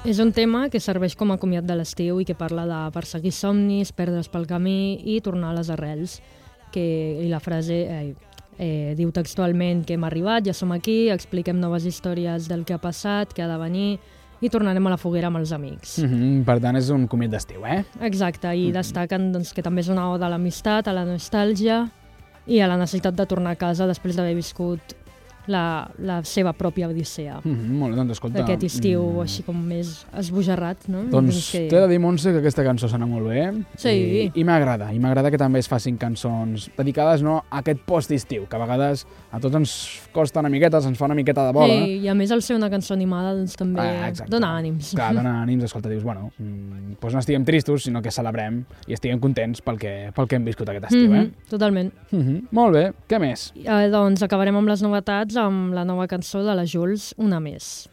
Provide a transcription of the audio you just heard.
És un tema que serveix com a comiat de l'estiu i que parla de perseguir somnis, perdre's pel camí i tornar a les arrels. I la frase diu textualment que hem arribat, ja som aquí, expliquem noves històries del que ha passat, que ha de venir, i tornarem a la foguera amb els amics. Per tant, és un comiat d'estiu, eh? Exacte, i destaquen doncs, que també és una oda a l'amistat, a la nostàlgia i a la necessitat de tornar a casa després d'haver viscut la seva pròpia odissea. Molt bé, doncs escolta... D'aquest estiu així com més esbojarrat, no? Doncs t'he de dir, Montse, que aquesta cançó sona molt bé. Sí. I m'agrada que també es facin cançons dedicades a aquest post-estiu, que a vegades a tots ens costa una miqueta, ens fa una miqueta de bola. Sí, i a més al ser una cançó animada doncs també dona ànims. Clar, dona ànims, escolta, dius, bueno, doncs no estiguem tristos, sinó que celebrem i estiguem contents pel que hem viscut aquest estiu, eh? Totalment. Molt bé, què més? Doncs acabarem amb les novetats, amb la nova cançó de la Jules, Una més.